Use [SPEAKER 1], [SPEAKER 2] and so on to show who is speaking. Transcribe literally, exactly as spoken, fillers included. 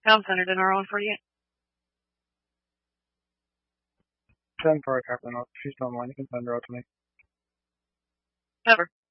[SPEAKER 1] Town Center, dinner on forty-eight.
[SPEAKER 2] ten for a Captain. She's online. You can send her out to me.
[SPEAKER 1] Never.